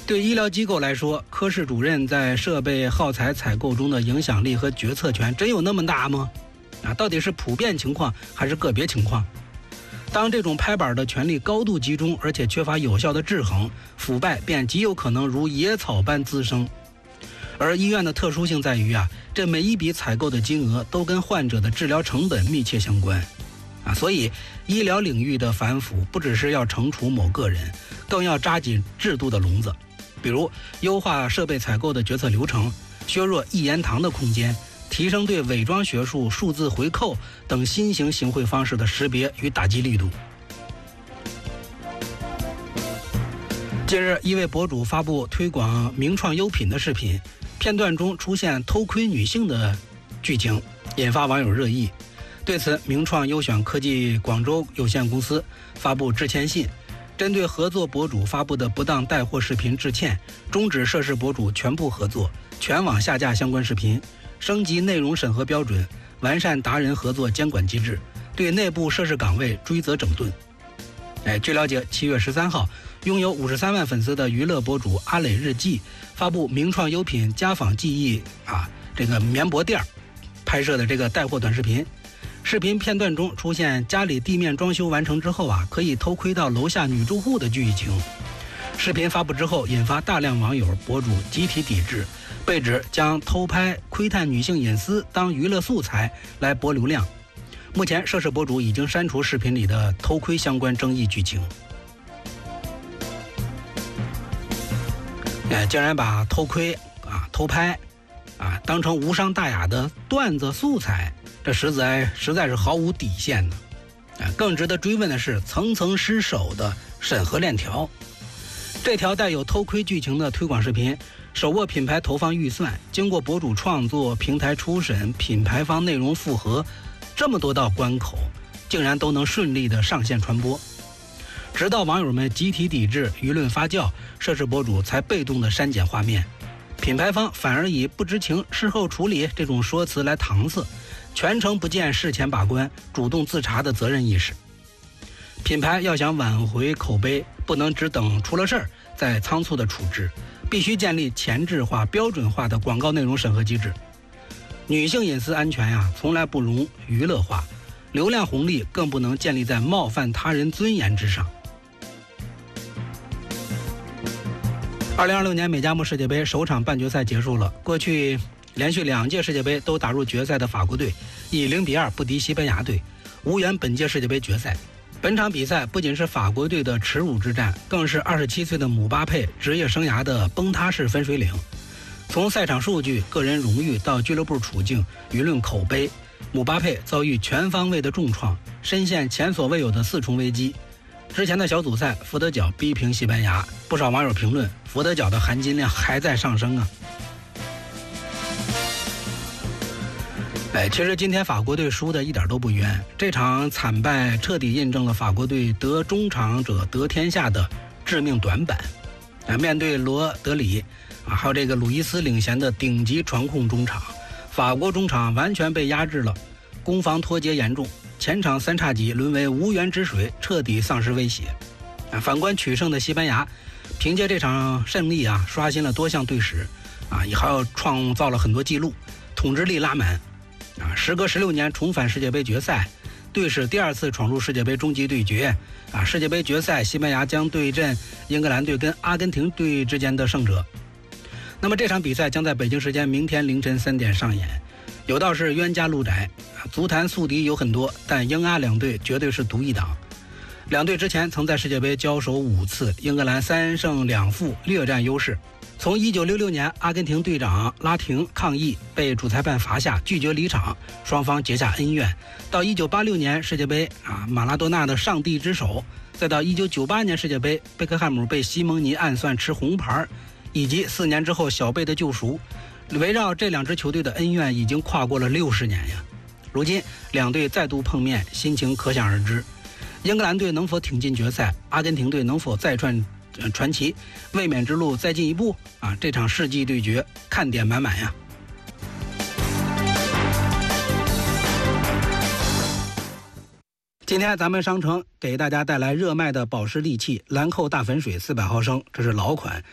对医疗机构来说，科室主任在设备耗材采购中的影响力和决策权真有那么大吗？到底是普遍情况还是个别情况？当这种拍板的权力高度集中，而且缺乏有效的制衡，腐败便极有可能如野草般滋生。而医院的特殊性在于这每一笔采购的金额都跟患者的治疗成本密切相关。所以医疗领域的反腐不只是要惩处某个人，更要扎紧制度的笼子。比如优化设备采购的决策流程，削弱一言堂的空间，提升对伪装学术、数字回扣等新型行贿方式的识别与打击力度。近日，一位博主发布推广名创优品的视频，片段中出现偷窥女性的剧情，引发网友热议。对此，名创优选科技广州有限公司发布致歉信，针对合作博主发布的不当带货视频致歉，终止涉事博主全部合作，全网下架相关视频，升级内容审核标准，完善达人合作监管机制，对内部涉事岗位追责整顿。据了解，7月13号，拥有53万粉丝的娱乐博主阿磊日记发布名创优品家纺技艺这个棉博店拍摄的这个带货短视频。视频片段中出现家里地面装修完成之后可以偷窥到楼下女住户的剧情。视频发布之后，引发大量网友博主集体抵制，被指将偷拍窥探女性隐私当娱乐素材来博流量。目前涉事博主已经删除视频里的偷窥相关争议剧情。竟然把偷窥偷拍当成无伤大雅的段子素材，这实在是毫无底线的。更值得追问的是层层失守的审核链条。这条带有偷窥剧情的推广视频，手握品牌投放预算，经过博主创作、平台初审、品牌方内容复核这么多道关口，竟然都能顺利的上线传播。直到网友们集体抵制、舆论发酵，涉事博主才被动的删减画面，品牌方反而以不知情、事后处理这种说辞来搪塞，全程不见事前把关、主动自查的责任意识。品牌要想挽回口碑，不能只等出了事儿再仓促的处置，必须建立前置化、标准化的广告内容审核机制。女性隐私安全从来不容娱乐化，流量红利更不能建立在冒犯他人尊严之上。2026年美加墨世界杯首场半决赛结束了，过去连续2届世界杯都打入决赛的法国队以0-2不敌西班牙队，无缘本届世界杯决赛。本场比赛不仅是法国队的耻辱之战，更是27岁的姆巴佩职业生涯的崩塌式分水岭。从赛场数据、个人荣誉到俱乐部处境、舆论口碑，姆巴佩遭遇全方位的重创，深陷前所未有的4重危机。之前的小组赛，福德角逼平西班牙，不少网友评论，福德角的含金量还在上升其实今天法国队输的一点都不冤，这场惨败彻底印证了法国队得中场者得天下的致命短板。面对罗德里还有这个鲁伊斯领衔的顶级传控中场，法国中场完全被压制了，攻防脱节严重，前场3叉戟沦为无源之水，彻底丧失威胁。反观取胜的西班牙，凭借这场胜利刷新了多项队史也还有创造了很多记录，统治力拉满时隔16年重返世界杯决赛，队史第2次闯入世界杯终极对决世界杯决赛西班牙将对阵英格兰队跟阿根廷队之间的胜者。那么这场比赛将在北京时间明天凌晨3点上演。有道是冤家路窄，足坛宿敌有很多，但英阿两队绝对是独一档。两队之前曾在世界杯交手5次，英格兰3胜2负，略占优势。从1966年阿根廷队长拉廷抗议被主裁判罚下，拒绝离场，双方结下恩怨，到1986年世界杯马拉多纳的上帝之手，再到1998年世界杯贝克汉姆被西蒙尼暗算吃红牌，以及4年之后小贝的救赎，围绕这2支球队的恩怨已经跨过了60年呀。如今两队再度碰面，心情可想而知。英格兰队能否挺进决赛，阿根廷队能否再创传奇，卫冕之路再进一步这场世纪对决看点满满呀。今天咱们商城给大家带来热卖的保湿利器兰蔻大粉水400毫升，这是老款，